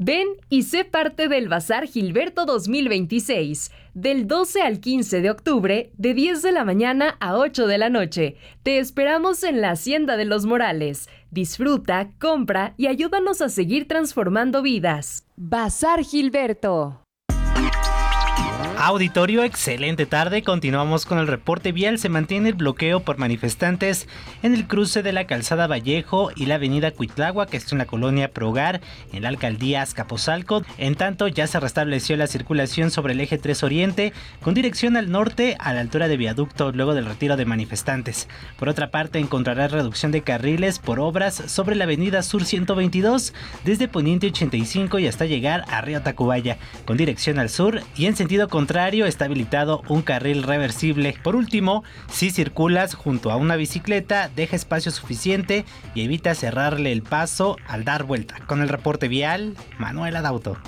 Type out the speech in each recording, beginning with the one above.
Ven y sé parte del Bazar Gilberto 2026, del 12 al 15 de octubre, de 10 de la mañana a 8 de la noche. Te esperamos en la Hacienda de los Morales. Disfruta, compra y ayúdanos a seguir transformando vidas. Bazar Gilberto. Auditorio, excelente tarde. Continuamos con el reporte vial. Se mantiene el bloqueo por manifestantes en el cruce de la Calzada Vallejo y la avenida Cuitláhuac, que está en la colonia Progar, en la alcaldía Azcapotzalco. En tanto, ya se restableció la circulación sobre el eje 3 Oriente con dirección al norte a la altura de Viaducto luego del retiro de manifestantes. Por otra parte, encontrarás reducción de carriles por obras sobre la avenida Sur 122 desde Poniente 85 y hasta llegar a Río Tacubaya con dirección al sur, y en sentido contrario está habilitado un carril reversible. Por último, si circulas junto a una bicicleta, deja espacio suficiente y evita cerrarle el paso al dar vuelta. Con el reporte vial, Manuel Adauto.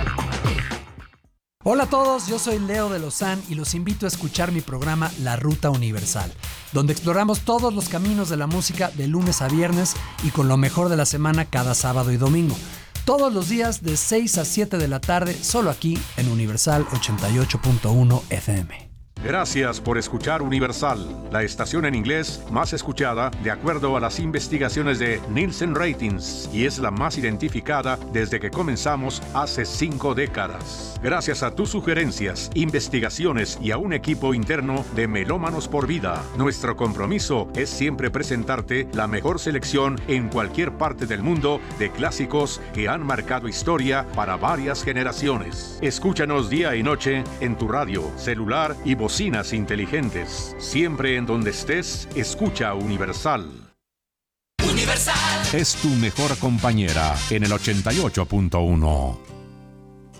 Hola a todos, yo soy Leo de Lozán y los invito a escuchar mi programa La Ruta Universal, donde exploramos todos los caminos de la música de lunes a viernes y con lo mejor de la semana cada sábado y domingo. Todos los días de 6 a 7 de la tarde, solo aquí en Universal 88.1 FM. Gracias por escuchar Universal, la estación en inglés más escuchada de acuerdo a las investigaciones de Nielsen Ratings, y es la más identificada desde que comenzamos hace 5 décadas. Gracias a tus sugerencias, investigaciones y a un equipo interno de Melómanos por Vida, nuestro compromiso es siempre presentarte la mejor selección en cualquier parte del mundo de clásicos que han marcado historia para varias generaciones. Escúchanos día y noche en tu radio, celular y bocinas inteligentes. Siempre en donde estés, escucha Universal. Universal es tu mejor compañera en el 88.1.